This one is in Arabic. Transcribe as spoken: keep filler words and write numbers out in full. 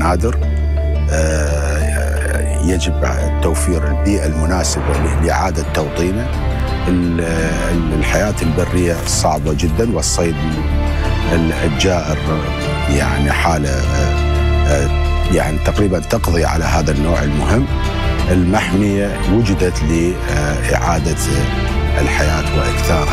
نادر. يجب توفير البيئة المناسبة لإعادة توطينه. الحياة البرية صعبة جدا، والصيد الجائر يعني حالة يعني تقريبا تقضي على هذا النوع المهم. المحمية وجدت لإعادة الحياة وإكثارها.